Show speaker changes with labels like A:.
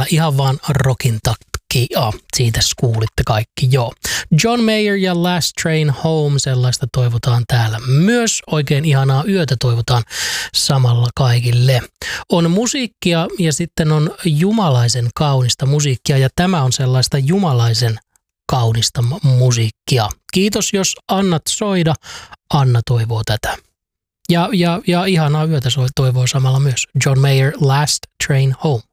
A: täällä ihan vaan rockin takia. Siitä kuulitte kaikki, joo. John Mayer ja Last Train Home, sellaista toivotaan täällä myös. Oikein ihanaa yötä toivotaan samalla kaikille. On musiikkia ja sitten on jumalaisen kaunista musiikkia ja tämä on sellaista jumalaisen kaunista musiikkia. Kiitos, jos annat soida. Anna toivoo tätä. Ja ihanaa yötä toivoo samalla myös. John Mayer, Last Train Home.